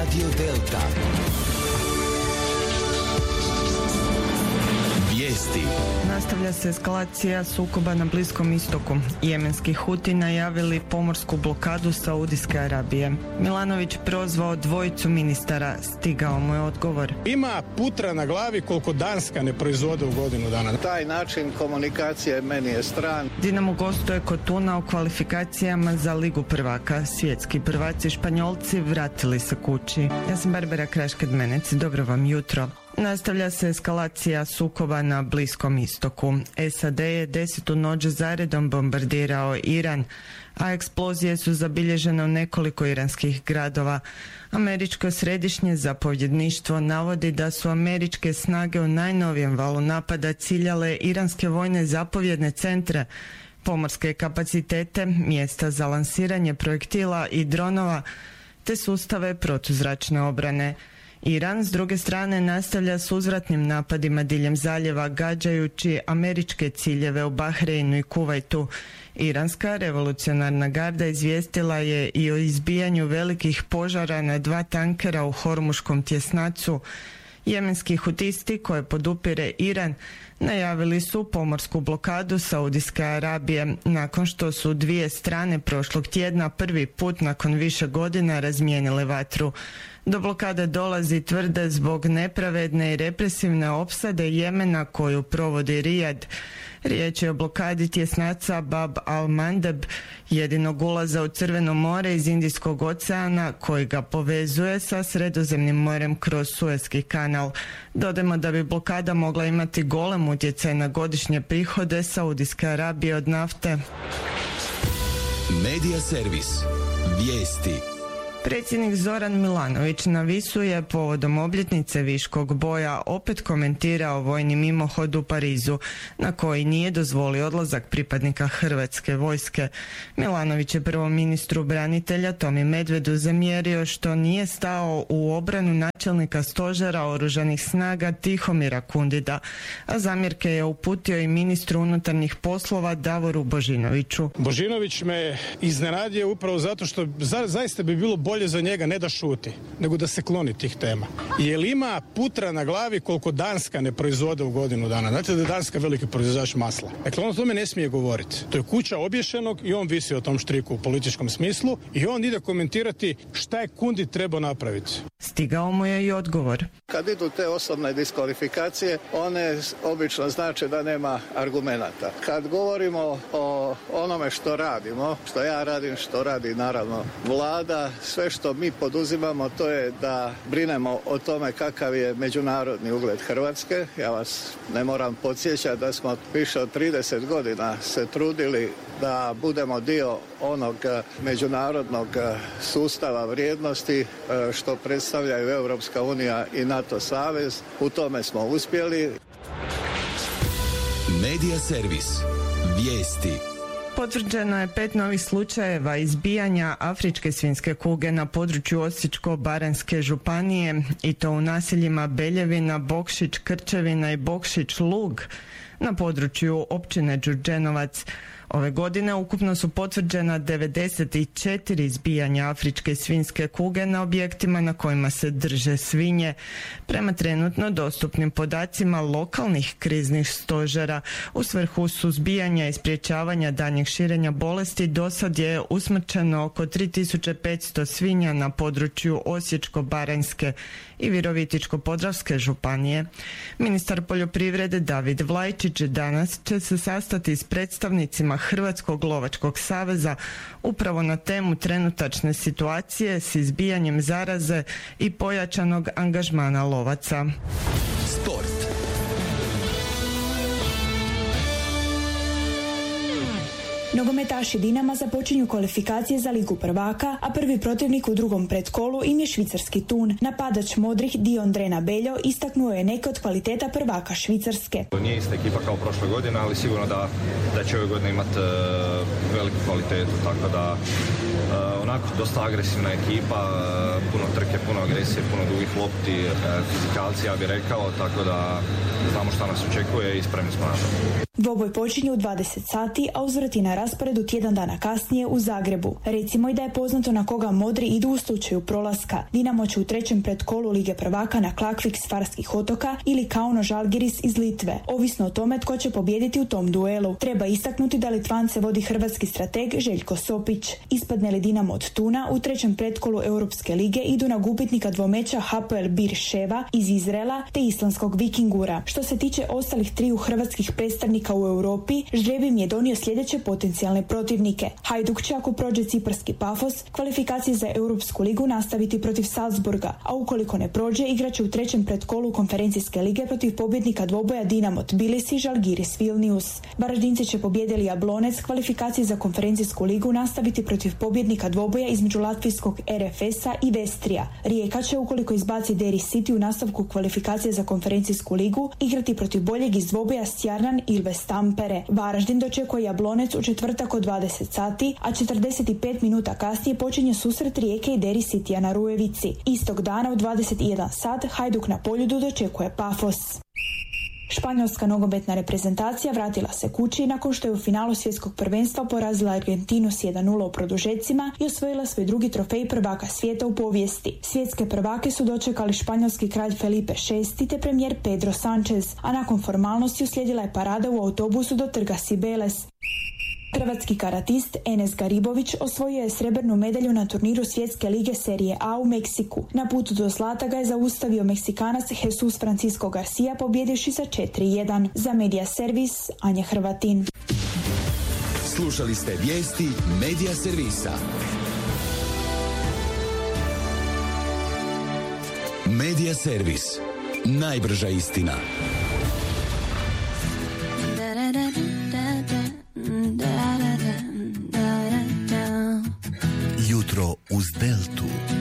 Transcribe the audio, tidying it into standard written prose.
Radio Delta. Vijesti. Nastavlja se eskalacija sukoba na Bliskom istoku. Jemenski Huti najavili pomorsku blokadu Saudijske Arabije. Milanović prozvao dvojicu ministara. Stigao mu je odgovor. Ima putra na glavi koliko Danska ne proizvode u godinu dana. Taj način komunikacije meni je stran. Dinamo gostuje kod Tuna u kvalifikacijama za Ligu prvaka. Svjetski prvaci Španjolci vratili se kući. Ja sam Barbara Krašked-Menec. Dobro vam jutro. Nastavlja se eskalacija sukoba na Bliskom istoku. SAD je 10. noć zaredom bombardirao Iran, a eksplozije su zabilježene u nekoliko iranskih gradova. Američko središnje zapovjedništvo navodi da su američke snage u najnovijem valu napada ciljale iranske vojne zapovjedne centre, pomorske kapacitete, mjesta za lansiranje projektila i dronova, te sustave protuzračne obrane. Iran, s druge strane, nastavlja s uzvratnim napadima diljem zaljeva, gađajući američke ciljeve u Bahreinu i Kuvajtu. Iranska revolucionarna garda izvijestila je i o izbijanju velikih požara na 2 tankera u Hormuškom tjesnacu. Jemenski hutisti, koje podupire Iran, najavili su pomorsku blokadu Saudijske Arabije nakon što su dvije strane prošlog tjedna prvi put nakon više godina razmijenile vatru. Do blokade dolazi, tvrde, zbog nepravedne i represivne opsade Jemena koju provodi Rijad. Riječ je o blokadi tjesnaca Bab al-Mandeb, jedinog ulaza u Crveno more iz Indijskog oceana koji ga povezuje sa Sredozemnim morem kroz Suezki kanal. Dodajmo da bi blokada mogla imati golem utjecaj na godišnje prihode Saudijske Arabije od nafte. Medija servis. Vijesti. Predsjednik Zoran Milanović na Visu je povodom obljetnice Viškog boja opet komentirao vojni mimohod u Parizu, na koji nije dozvolio odlazak pripadnika Hrvatske vojske. Milanović je prvom ministru branitelja Tomi Medvedu zamjerio što nije stao u obranu načelnika stožera oružanih snaga Tihomira Kundida, a zamjerke je uputio i ministru unutarnjih poslova Davoru Božinoviću. Božinović me iznenadio upravo zato što zaista bi bilo bolje za njega ne da šuti, nego da se kloni tih tema. Jer ima putra na glavi koliko Danska ne proizvode u godinu dana. Znate da je Danska veliki proizvođač masla. Dakle, on o tome ne smije govoriti. To je kuća obješenog i on visi o tom štriku u političkom smislu i on ide komentirati šta je Kundi trebao napraviti. Stigao mu je i odgovor. Kad idu te osobne diskvalifikacije, one obično znače da nema argumenata. Kad govorimo o onome što radimo, što ja radim, što radi naravno vlada, sve što mi poduzimamo to je da brinemo o tome kakav je međunarodni ugled Hrvatske. Ja vas ne moram podsjećati da smo više od 30 godina se trudili da budemo dio onog međunarodnog sustava vrijednosti što predstavljaju Europska unija i NATO savez. U tome smo uspjeli. Medija servis. Vijesti. Potvrđeno je 5 novih slučajeva izbijanja afričke svinjske kuge na području Osječko-baranjske županije i to u naseljima Beljevina, Bokšić, Krčevina i Bokšić Lug na području općine Đurđenovac. Ove godine ukupno su potvrđena 94 izbijanja afričke svinjske kuge na objektima na kojima se drže svinje. Prema trenutno dostupnim podacima lokalnih kriznih stožera u svrhu suzbijanja i sprječavanja daljnjeg širenja bolesti dosad je usmrćeno oko 3500 svinja na području Osječko-baranjske i Virovitičko-podravske županije. Ministar poljoprivrede David Vlajčić danas će se sastati s predstavnicima Hrvatskog lovačkog saveza upravo na temu trenutačne situacije s izbijanjem zaraze i pojačanog angažmana lovaca. Sport. Nogometaši Dinama započinju kvalifikacije za Ligu prvaka, a prvi protivnik u drugom predkolu im je švicarski Thun. Napadač modrih Dion Drena Beljo istaknuo je neke od kvaliteta prvaka Švicarske. Nije ista ekipa kao prošle godine, ali sigurno da će ove godine imati veliku kvalitetu, tako da onako dosta agresivna ekipa, puno trke, puno agresije, puno dugih lopti, fizikalci ja bih rekao, tako da znamo šta nas očekuje i spremni smo na to. Dvoboj počinje u 20 sati, a uzvrat je na rasporedu tjedan dana kasnije u Zagrebu. Recimo i da je poznato na koga modri idu u slučaju prolaska. Dinamo će u trećem pretkolu Lige prvaka na Klakvik s Farskih otoka ili Kauno Žalgiris iz Litve, ovisno o tome tko će pobijediti u tom duelu. Treba istaknuti da Litvance vodi hrvatski strateg Željko Sopić. Ispadne li Dinamo od Tuna, u trećem pretkolu Europske lige idu na gubitnika dvomeća Hapoel Bir Sheva iz Izraela te islandskog Vikingura. Što se tiče ostalih triju hrvatskih predstavnika u Europi, ždrijeb im je donio sljedeće potencijalne protivnike. Hajduk će, ako prođe ciparski Pafos, kvalifikacije za Europsku ligu nastaviti protiv Salzburga, a ukoliko ne prođe, igraće u trećem pretkolu konferencijske lige protiv pobjednika dvoboja Dinamo Tbilisi Žalgiris Vilnius. Varaždinci će pobijedili Jablonec kvalifikacije za konferencijsku ligu nastaviti protiv pobjednika dvoboja između latvijskog RFS-a i Vestrija. Rijeka će, ukoliko izbaci Deri City u nastavku kvalifikacije za konferencijsku ligu, igrati protiv boljeg iz dvoboja Stjarnan Ilves Tampere. Varaždin dočekuje Jablonec u četvrtak od 20 sati, a 45 minuta kasnije počinje susret Rijeke i Deri Citya na Rujevici. Istog dana u 21 sat Hajduk na Poljudu dočekuje Pafos. Španjolska nogometna reprezentacija vratila se kući nakon što je u finalu svjetskog prvenstva porazila Argentinu s 1:0 u produžecima i osvojila svoj drugi trofej prvaka svijeta u povijesti. Svjetske prvake su dočekali španjolski kralj Felipe VI te premijer Pedro Sanchez, a nakon formalnosti uslijedila je parada u autobusu do trga Cibeles. Hrvatski karatist Enes Garibović osvojio je srebrnu medalju na turniru Svjetske lige Serije A u Meksiku. Na putu do zlata ga je zaustavio Meksikanac Jesus Francisco Garcia pobjedivši sa 4:1. Za Media Servis, Anja Hrvatin. Slušali ste vijesti Media Servisa. Media Servis. Najbrža istina.